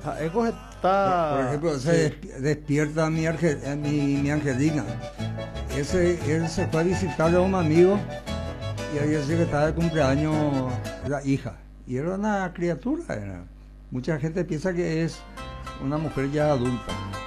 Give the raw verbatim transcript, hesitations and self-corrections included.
Ah, Ecos Por, está... por ejemplo, se sí. despi- despierta mi, Arge- eh, mi, mi Angelina. Ese, él se fue a visitarle a un amigo y había sido que estaba de cumpleaños la hija. Y era una criatura. Era. Mucha gente piensa que es una mujer ya adulta.